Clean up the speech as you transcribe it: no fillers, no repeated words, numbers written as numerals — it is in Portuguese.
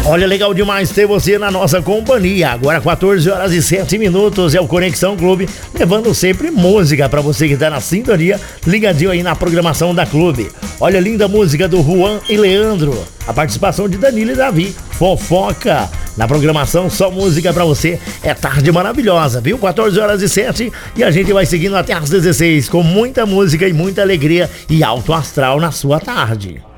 Olha, legal demais ter você na nossa companhia. Agora 14 horas e 7 minutos é o Conexão Clube, levando sempre música pra você que tá na sintonia, ligadinho aí na programação da Clube. Olha, linda música do Juan e Leandro, a participação de Danilo e Davi, Fofoca. Na programação, só música pra você. É tarde maravilhosa, viu? 14 horas e 7 e a gente vai seguindo até às 16 com muita música e muita alegria e alto astral na sua tarde.